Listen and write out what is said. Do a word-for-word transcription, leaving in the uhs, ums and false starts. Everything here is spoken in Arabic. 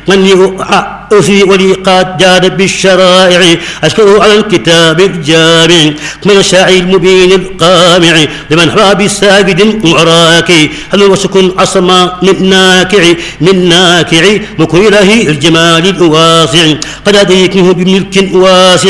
مني أوفي ولي قد جاد بالشرائع أشكره على الكتاب الجامع من الشاعر المبين القامع لمن حوى بالساجد معراكي هل وسكن عصما من ناكع من ناكع مكر إله الجمال الواسع قد أدركه بملك واسع